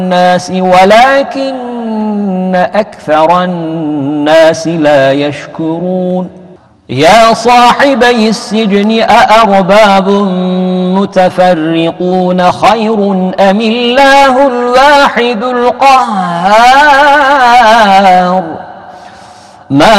الناس ولكن أكثر الناس لا يشكرون يا صاحبي السجن أأرباب متفرقون خير أم الله الواحد القهار ما